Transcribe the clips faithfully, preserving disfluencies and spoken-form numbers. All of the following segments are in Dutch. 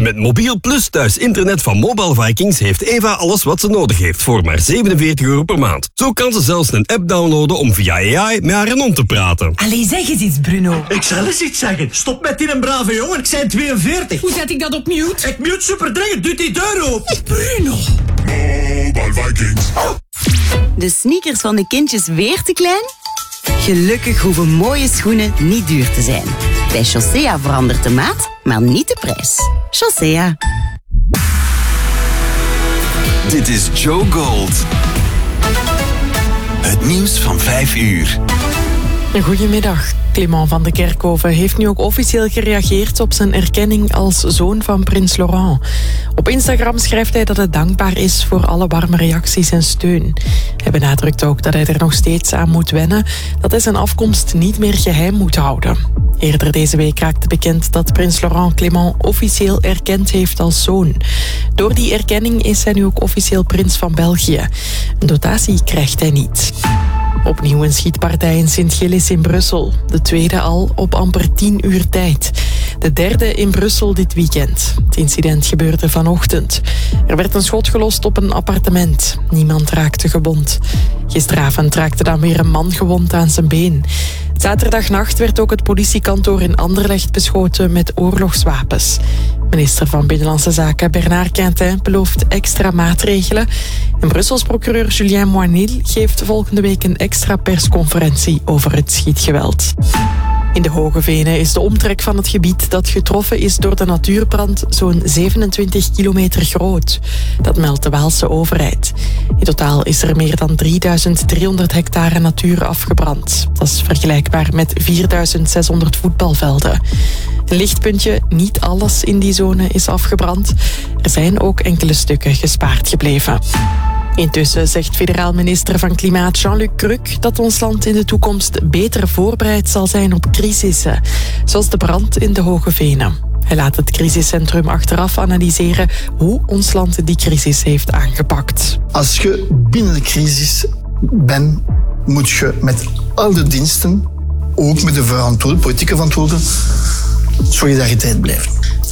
Met Mobiel Plus thuis internet van Mobile Vikings heeft Eva alles wat ze nodig heeft voor maar zevenenveertig euro per maand. Zo kan ze zelfs een app downloaden om via A I met haar hond te praten. Allee, zeg eens iets, Bruno. Ik zal eens iets zeggen. Stop met die een brave jongen, ik zijn tweeënveertig. Hoe zet ik dat op mute? Ik mute super dringend, doe die deur open. Bruno. Mobile Vikings. De sneakers van de kindjes weer te klein? Gelukkig hoeven mooie schoenen niet duur te zijn. Bij Chaussea verandert de maat, maar niet de prijs. Chaussea. Dit is Joe Gold. Het nieuws van vijf uur. Goedemiddag. Clément van de Kerkhoven heeft nu ook officieel gereageerd op zijn erkenning als zoon van prins Laurent. Op Instagram schrijft hij dat hij dankbaar is voor alle warme reacties en steun. Hij benadrukt ook dat hij er nog steeds aan moet wennen, dat hij zijn afkomst niet meer geheim moet houden. Eerder deze week raakte bekend dat prins Laurent Clément officieel erkend heeft als zoon. Door die erkenning is hij nu ook officieel prins van België. Een dotatie krijgt hij niet. Opnieuw een schietpartij in Sint-Gillis in Brussel. De tweede al op amper tien uur tijd. De derde in Brussel dit weekend. Het incident gebeurde vanochtend. Er werd een schot gelost op een appartement. Niemand raakte gewond. Gisteravond raakte dan weer een man gewond aan zijn been. Zaterdagnacht werd ook het politiekantoor in Anderlecht beschoten met oorlogswapens. Minister van Binnenlandse Zaken Bernard Quintin belooft extra maatregelen. En Brussels procureur Julien Moinil geeft volgende week een extra persconferentie over het schietgeweld. In de Hoge Venen is de omtrek van het gebied dat getroffen is door de natuurbrand zo'n zevenentwintig kilometer groot. Dat meldt de Waalse overheid. In totaal is er meer dan drieduizend driehonderd hectare natuur afgebrand. Dat is vergelijkbaar met vierduizend zeshonderd voetbalvelden. Een lichtpuntje, niet alles in die zone is afgebrand. Er zijn ook enkele stukken gespaard gebleven. Intussen zegt federaal minister van Klimaat Jean-Luc Cruc dat ons land in de toekomst beter voorbereid zal zijn op crisissen, zoals de brand in de Hoge Venen. Hij laat het crisiscentrum achteraf analyseren hoe ons land die crisis heeft aangepakt. Als je binnen de crisis bent, moet je met al de diensten, ook met de verantwoorde, politieke verantwoorde, solidariteit blijven.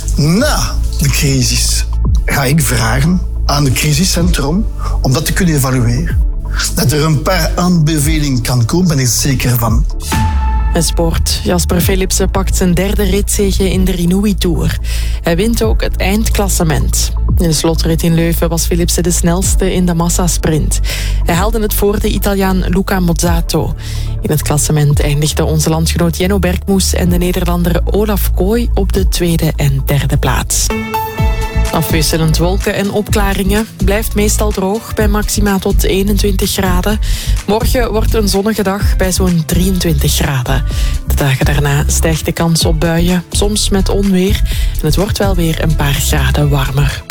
Na de crisis ga ik vragen aan het crisiscentrum om dat te kunnen evalueren. Dat er een paar aanbevelingen kan komen, ben ik zeker van. En sport. Jasper Philipsen pakt zijn derde ritzege in de Rinui Tour. Hij wint ook het eindklassement. In de slotrit in Leuven was Philipsen de snelste in de massasprint. Hij haalde het voor de Italiaan Luca Mozzato. In het klassement eindigden onze landgenoot Jenno Bergmoes en de Nederlander Olaf Kooi op de tweede en derde plaats. Afwisselend wolken en opklaringen. Blijft meestal droog bij maxima tot eenentwintig graden. Morgen wordt een zonnige dag bij zo'n drieëntwintig graden. De dagen daarna stijgt de kans op buien, soms met onweer. En het wordt wel weer een paar graden warmer.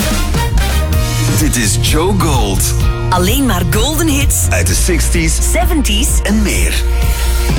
Dit is Joe Gold. Alleen maar golden hits Uit de zestig's zeventig's en meer.